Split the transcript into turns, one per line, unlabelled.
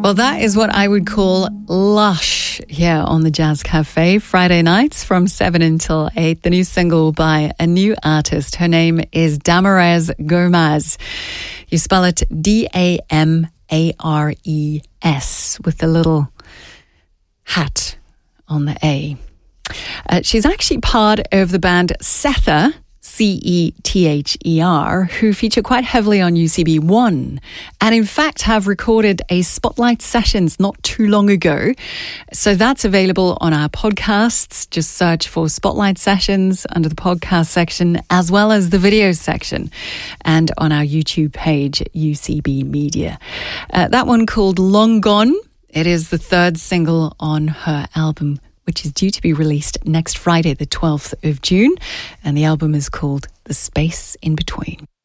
Well, that is what I would call lush here on the Jazz Cafe, Friday nights from 7 until 8. The new single by a new artist. Her name is Damares Gomez. You spell it Damares with the little hat on the A. She's actually part of the band Sether, Cether, who feature quite heavily on UCB One, and in fact have recorded a Spotlight Sessions not too long ago. So that's available on our podcasts. Just search for Spotlight Sessions under the podcast section, as well as the video section, and on our YouTube page, UCB Media. That one called Long Gone. It is the third single on her album, which is due to be released next Friday, the 12th of June. And the album is called The Space in Between.